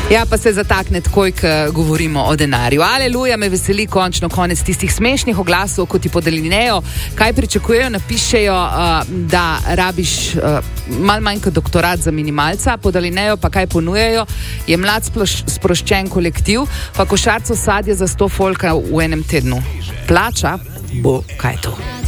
Ja, pa se zatakne takoj, ko govorimo o denarju. Aleluja, me veseli končno konec tistih smešnih oglasov, kot ti podelinejo, kaj pričakujejo, napišejo, da rabiš malo manj kot doktorat za minimalca, podelinejo pa kaj ponujejo, je mlad sproščen kolektiv, pa košarco sadje za 100 folka v enem tednu. Plača bo kaj to.